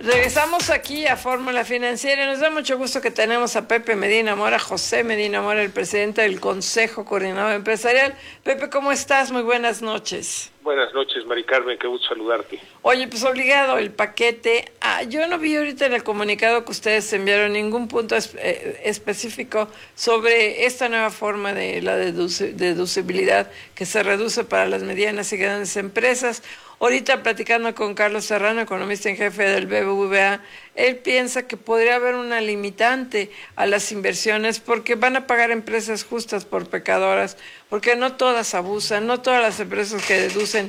Regresamos aquí a Fórmula Financiera y nos da mucho gusto que tenemos a Pepe Medina Mora, José Medina Mora, el presidente del Consejo Coordinador Empresarial. Pepe, ¿cómo estás? Muy buenas noches. Buenas noches, Mari Carmen, qué gusto saludarte. Oye, pues obligado el paquete. Yo no vi ahorita en el comunicado que ustedes enviaron ningún punto específico sobre esta nueva forma de la deducibilidad que se reduce para las medianas y grandes empresas. Ahorita platicando con Carlos Serrano, economista en jefe del BBVA, él piensa que podría haber una limitante a las inversiones porque van a pagar empresas justas por pecadoras, porque no todas abusan, no todas las empresas que deducen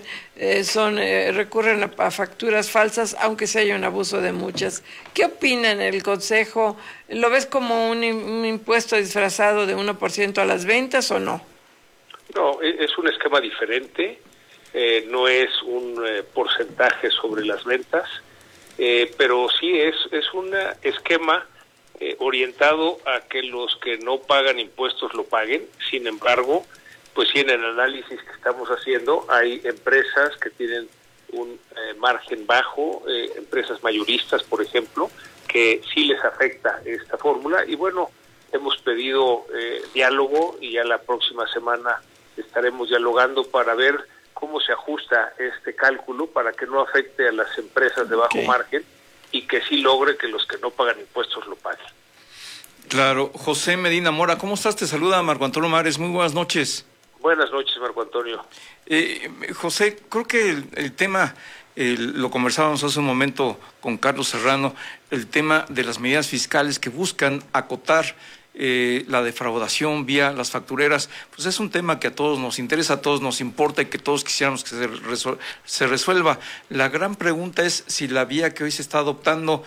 recurren a facturas falsas, aunque se haya un abuso de muchas. ¿Qué opinan el Consejo? ¿Lo ves como un impuesto disfrazado de 1% a las ventas o no? No, es un esquema diferente. No es un porcentaje sobre las ventas, pero sí es un esquema orientado a que los que no pagan impuestos lo paguen. Sin embargo, pues sí, en el análisis que estamos haciendo hay empresas que tienen un margen bajo, empresas mayoristas, por ejemplo, que sí les afecta esta fórmula. Y bueno, hemos pedido diálogo y ya la próxima semana estaremos dialogando para ver cómo se ajusta este cálculo para que no afecte a las empresas de bajo margen y que sí logre que los que no pagan impuestos lo paguen. Claro. José Medina Mora, ¿cómo estás? Te saluda Marco Antonio Mares. Muy buenas noches. Buenas noches, Marco Antonio. José, creo que el tema, lo conversábamos hace un momento con Carlos Serrano, el tema de las medidas fiscales que buscan acotar la defraudación vía las factureras, pues es un tema que a todos nos interesa, a todos nos importa y que todos quisiéramos que se resuelva. La gran pregunta es si la vía que hoy se está adoptando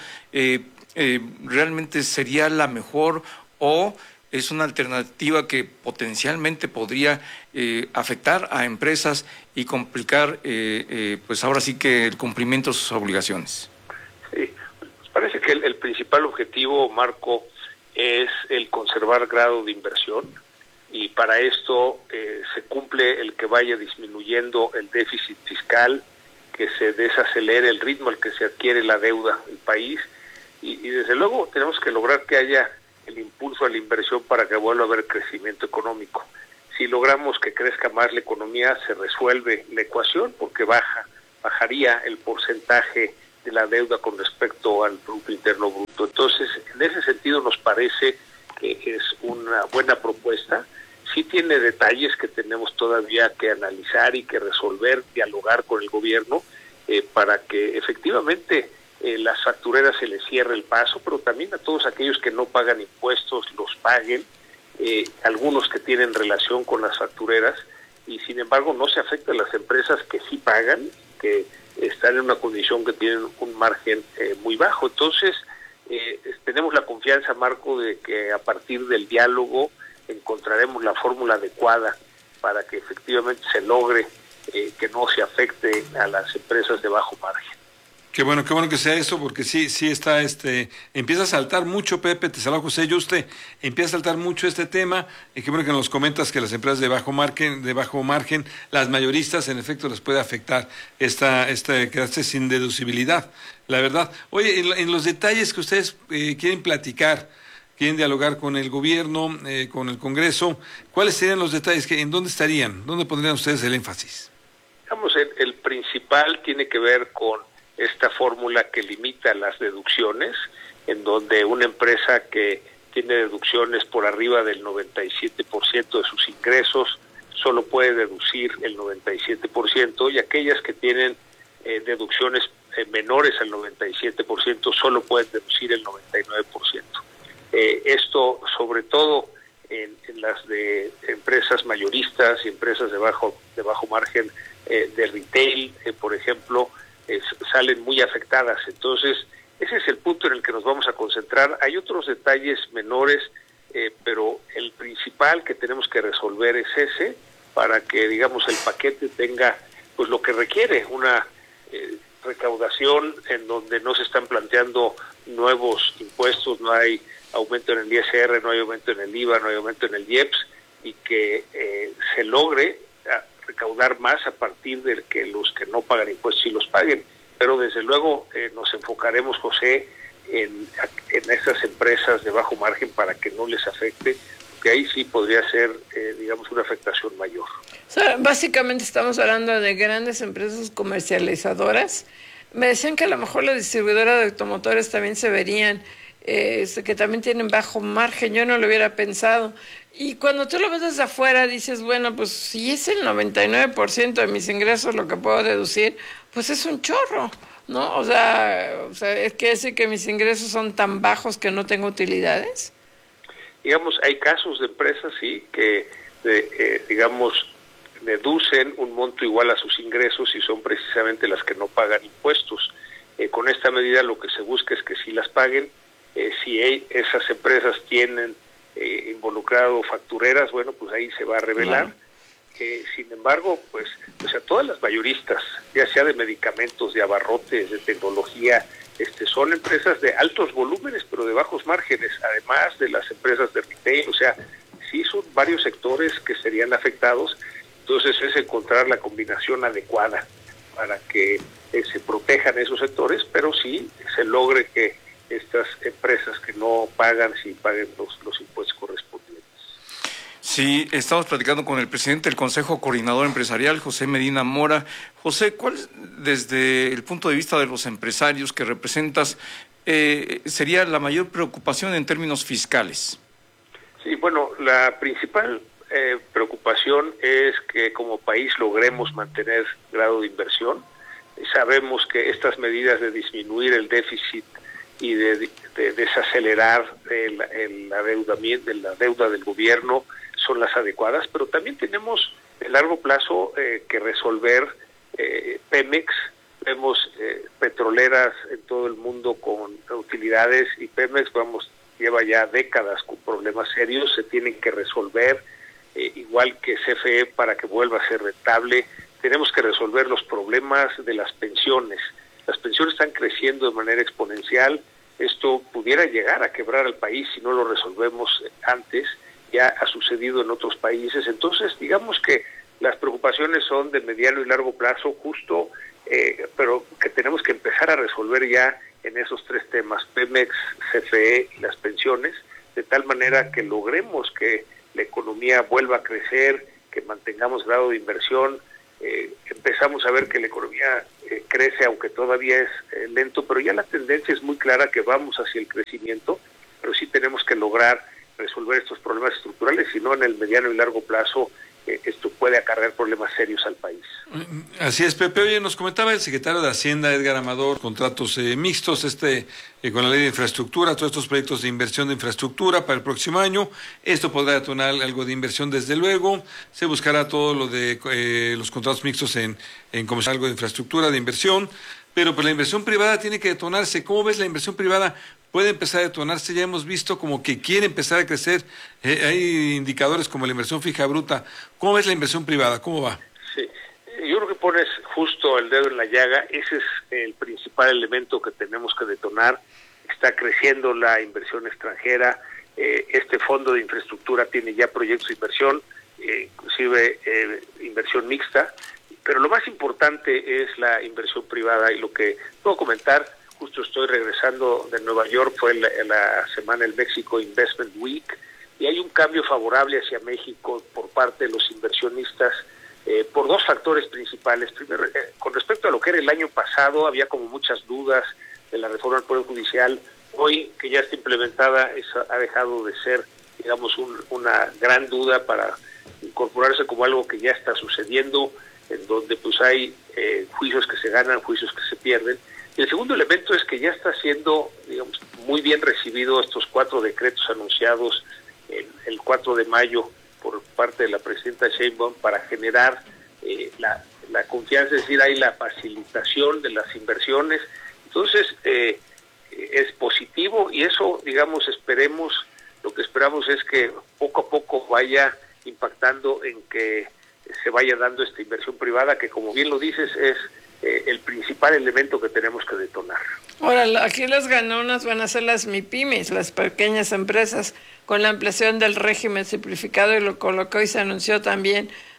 realmente sería la mejor o es una alternativa que potencialmente podría afectar a empresas y complicar pues ahora sí que el cumplimiento de sus obligaciones. Sí, pues parece que el principal objetivo, Marco, es el conservar grado de inversión y para esto se cumple el que vaya disminuyendo el déficit fiscal, que se desacelere el ritmo al que se adquiere la deuda del país y desde luego tenemos que lograr que haya el impulso a la inversión para que vuelva a haber crecimiento económico. Si logramos que crezca más la economía, se resuelve la ecuación porque bajaría el porcentaje de la deuda con respecto al Producto Interno Bruto. Entonces, en ese sentido nos parece que es una buena propuesta. Sí tiene detalles que tenemos todavía que analizar y que resolver, dialogar con el gobierno para que efectivamente las factureras se les cierre el paso, pero también a todos aquellos que no pagan impuestos los paguen, algunos que tienen relación con las factureras y sin embargo no se afecta a las empresas que sí pagan, que están en una condición que tienen un margen muy bajo. Entonces, tenemos la confianza, Marco, de que a partir del diálogo encontraremos la fórmula adecuada para que efectivamente se logre que no se afecte a las empresas de bajo margen. Qué bueno que sea eso, porque sí está, empieza a saltar mucho, Pepe, te saluda José Yuste, empieza a saltar mucho este tema, y qué bueno que nos comentas que las empresas de bajo margen, las mayoristas, en efecto, les puede afectar quedarse sin deducibilidad, la verdad. Oye, en los detalles que ustedes quieren platicar, quieren dialogar con el gobierno, con el Congreso, ¿cuáles serían los detalles? ¿En dónde estarían? ¿Dónde pondrían ustedes el énfasis? Digamos, el principal tiene que ver con esta fórmula que limita las deducciones, en donde una empresa que tiene deducciones por arriba del 97% de sus ingresos solo puede deducir el 97% y aquellas que tienen deducciones menores al 97% solo pueden deducir el 99%. Esto sobre todo en las de empresas mayoristas y empresas de bajo margen de retail, por ejemplo, salen muy afectadas. Entonces, ese es el punto en el que nos vamos a concentrar. Hay otros detalles menores, pero el principal que tenemos que resolver es ese, para que, digamos, el paquete tenga pues lo que requiere, una recaudación en donde no se están planteando nuevos impuestos, no hay aumento en el ISR, no hay aumento en el IVA, no hay aumento en el IEPS, y que se logre recaudar más a partir de que los que no pagan impuestos sí los paguen. pero desde luego nos enfocaremos, José, en esas empresas de bajo margen para que no les afecte, que ahí sí podría ser, digamos, una afectación mayor. O sea, básicamente estamos hablando de grandes empresas comercializadoras. Me decían que a lo mejor las distribuidoras de automotores también se verían, que también tienen bajo margen. Yo no lo hubiera pensado. Y cuando tú lo ves desde afuera, dices, bueno, pues si es el 99% de mis ingresos lo que puedo deducir, pues es un chorro, ¿no? O sea, es que decir que mis ingresos son tan bajos que no tengo utilidades. Digamos, hay casos de empresas, sí, que, digamos, deducen un monto igual a sus ingresos y son precisamente las que no pagan impuestos. Con esta medida lo que se busca es que sí las paguen. Si esas empresas tienen involucrado factureras, bueno, pues ahí se va a revelar. Claro. Sin embargo, pues, o sea, todas las mayoristas, ya sea de medicamentos, de abarrotes, de tecnología, son empresas de altos volúmenes, pero de bajos márgenes, además de las empresas de retail. O sea, sí son varios sectores que serían afectados. Entonces es encontrar la combinación adecuada para que se protejan esos sectores, pero sí se logre que estas empresas que no pagan, sí paguen los impuestos correspondientes. Sí, estamos platicando con el presidente del Consejo Coordinador Empresarial, José Medina Mora. José, ¿cuál, desde el punto de vista de los empresarios que representas, sería la mayor preocupación en términos fiscales? Sí, bueno, la principal preocupación es que como país logremos mantener grado de inversión. Sabemos que estas medidas de disminuir el déficit y de desacelerar la deuda del gobierno son las adecuadas, pero también tenemos a largo plazo que resolver Pemex. Vemos petroleras en todo el mundo con utilidades y Pemex lleva ya décadas con problemas serios, se tienen que resolver, igual que CFE para que vuelva a ser rentable. Tenemos que resolver los problemas de las pensiones. Las pensiones están creciendo de manera exponencial. Esto pudiera llegar a quebrar al país si no lo resolvemos antes. Ya ha sucedido en otros países. Entonces, digamos que las preocupaciones son de mediano y largo plazo, justo, pero que tenemos que empezar a resolver ya en esos tres temas, Pemex, CFE y las pensiones, de tal manera que logremos que la economía vuelva a crecer, que mantengamos grado de inversión. Empezamos a ver que la economía crece, aunque todavía es lento, pero ya la tendencia es muy clara que vamos hacia el crecimiento, pero sí tenemos que lograr resolver estos problemas estructurales, si no en el mediano y largo plazo esto puede acarrear problemas serios al país. Así es, Pepe. Oye, nos comentaba el secretario de Hacienda, Edgar Amador, contratos mixtos con la ley de infraestructura, todos estos proyectos de inversión de infraestructura para el próximo año. Esto podrá detonar algo de inversión, desde luego. Se buscará todo lo de los contratos mixtos en como algo de infraestructura, de inversión. Pero pues la inversión privada tiene que detonarse. ¿Cómo ves la inversión privada? Puede empezar a detonarse, ya hemos visto como que quiere empezar a crecer, hay indicadores como la inversión fija bruta. ¿Cómo ves la inversión privada? ¿Cómo va? Sí, yo creo que pones justo el dedo en la llaga. Ese es el principal elemento que tenemos que detonar. Está creciendo la inversión extranjera, este fondo de infraestructura tiene ya proyectos de inversión, inclusive inversión mixta, pero lo más importante es la inversión privada, y lo que puedo comentar, justo estoy regresando de Nueva York, fue la semana del Mexico Investment Week, y hay un cambio favorable hacia México por parte de los inversionistas por dos factores principales. Primero, con respecto a lo que era el año pasado, había como muchas dudas de la reforma del Poder Judicial. Hoy, que ya está implementada, ha dejado de ser, digamos, una gran duda para incorporarse como algo que ya está sucediendo, en donde pues hay juicios que se ganan, juicios que se pierden. Y el segundo elemento es que ya está siendo, digamos, muy bien recibido estos 4 decretos anunciados el 4 de mayo por parte de la presidenta Sheinbaum para generar la confianza, es decir, hay la facilitación de las inversiones. Entonces, es positivo, y eso, digamos, lo que esperamos es que poco a poco vaya impactando en que se vaya dando esta inversión privada, que como bien lo dices, es el principal elemento que tenemos que detonar. Ahora, aquí las ganonas van a ser las MIPYMES, las pequeñas empresas, con la ampliación del régimen simplificado y con lo que hoy se anunció también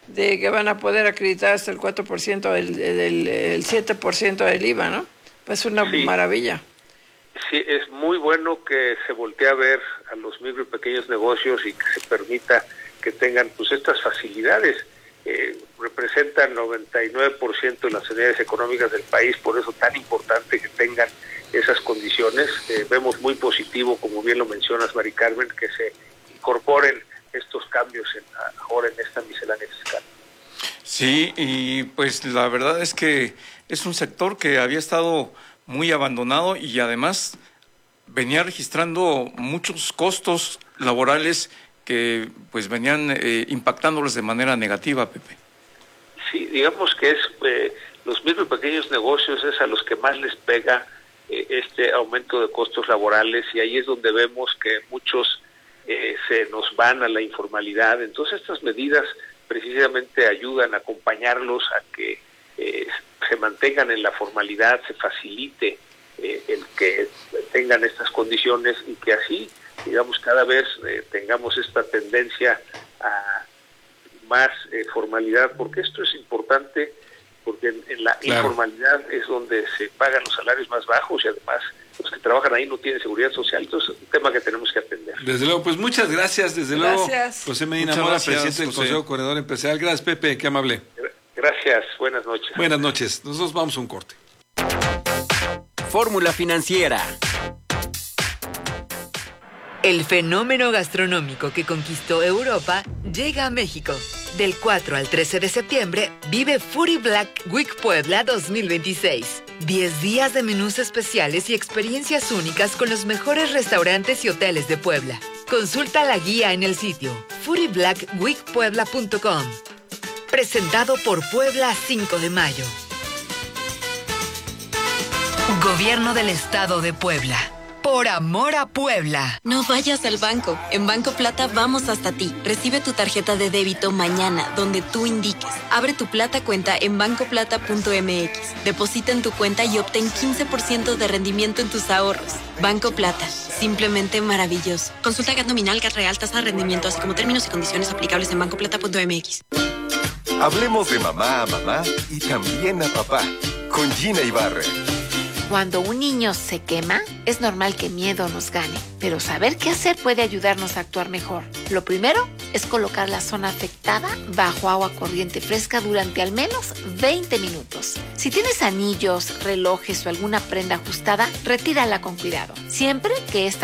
de que van a poder acreditar hasta el 4% el 7% del IVA, ¿no? Pues una maravilla. Sí, es muy bueno que se voltee a ver a los micro y pequeños negocios y que se permita que tengan pues estas facilidades. Representan 99% de las unidades económicas del país, por eso tan importante que tengan esas condiciones. Vemos muy positivo, como bien lo mencionas, Mari Carmen, que se incorporen estos cambios ahora en esta miscelánea fiscal. Sí, y pues la verdad es que es un sector que había estado muy abandonado y además venía registrando muchos costos laborales que pues venían impactándoles de manera negativa, Pepe. Sí, digamos que los micro y pequeños negocios es a los que más les pega este aumento de costos laborales, y ahí es donde vemos que muchos se nos van a la informalidad. Entonces estas medidas precisamente ayudan a acompañarlos a que se mantengan en la formalidad, se facilite el que tengan estas condiciones y que así, digamos, cada vez tengamos esta tendencia a más formalidad, porque esto es importante, porque en la informalidad es donde se pagan los salarios más bajos y además los que trabajan ahí no tienen seguridad social. Entonces es un tema que tenemos que atender. Desde luego, pues muchas gracias, luego, José Medina Mora, presidente del Consejo Coordinador Empresarial. Gracias, Pepe, qué amable. Gracias, buenas noches. Buenas noches, nosotros vamos a un corte. Fórmula Financiera. El fenómeno gastronómico que conquistó Europa llega a México. Del 4 al 13 de septiembre, vive Foodie Black Week Puebla 2026. 10 días de menús especiales y experiencias únicas con los mejores restaurantes y hoteles de Puebla. Consulta la guía en el sitio foodieblackweekpuebla.com. Presentado por Puebla 5 de mayo. Gobierno del Estado de Puebla. Por amor a Puebla. No vayas al banco. En Banco Plata vamos hasta ti. Recibe tu tarjeta de débito mañana, donde tú indiques. Abre tu Plata cuenta en bancoplata.mx. Deposita en tu cuenta y obtén 15% de rendimiento en tus ahorros. Banco Plata. Simplemente maravilloso. Consulta GAT nominal, GAT real, tasa de rendimiento, así como términos y condiciones aplicables en bancoplata.mx. Hablemos de mamá a mamá y también a papá. Con Gina Ibarra. Cuando un niño se quema, es normal que miedo nos gane, pero saber qué hacer puede ayudarnos a actuar mejor. Lo primero es colocar la zona afectada bajo agua corriente fresca durante al menos 20 minutos. Si tienes anillos, relojes o alguna prenda ajustada, retírala con cuidado. Siempre que esta